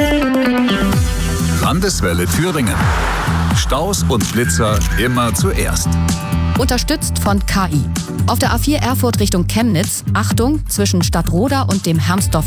Landeswelle Thüringen. Staus und Blitzer immer zuerst. Unterstützt von KI. Auf der A4 Erfurt Richtung Chemnitz, Achtung, zwischen Stadtroda und dem Hermsdorfer